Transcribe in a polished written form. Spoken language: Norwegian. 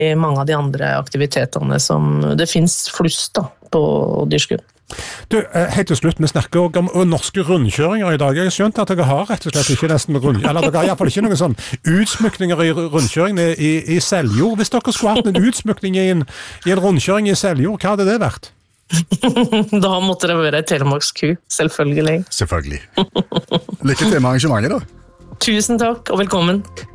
mange av de andre aktivitetene som det finnes flust da, på Dyrskuen. Du, helt til slutt, vi snakker også om norske rundkjøringer i dag. Jeg har skjønt at dere har rett og slett ikke nesten eller dere har i hvert fall ikke noen sånn utsmykninger i rundkjøringene i Seljord. Hvis dere skulle hatt en utsmykning i en rundkjøring i Seljord, hva hadde det vært? Da måtte det være Telemarksku, selvfølgelig. Selvfølgelig. Lykke til med arrangementet da. Tusen takk, og velkommen.